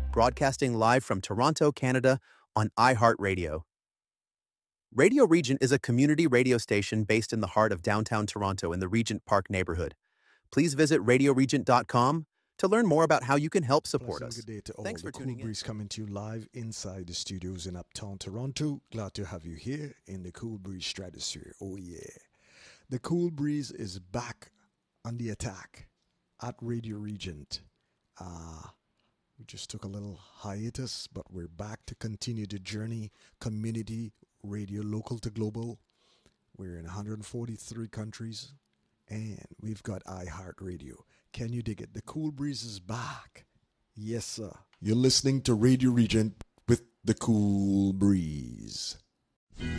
broadcasting live from Toronto, Canada on iHeartRadio. Radio Regent is a community radio station based in the heart of downtown Toronto in the Regent Park neighborhood. Please visit radioregent.com to learn more about how you can help support us. Good day to all. Thanks for the Cool tuning in. Breeze coming to you live inside the studios in Uptown Toronto. Glad to have you here in the Cool Breeze stratosphere. Oh yeah. The Cool Breeze is back on the attack at Radio Regent. We just took a little hiatus, but we're back to continue the journey. Community radio, local to global. We're in 143 countries, and we've got iHeartRadio. Can you dig it? The Cool Breeze is back. Yes, sir. You're listening to Radio Regent with the Cool Breeze.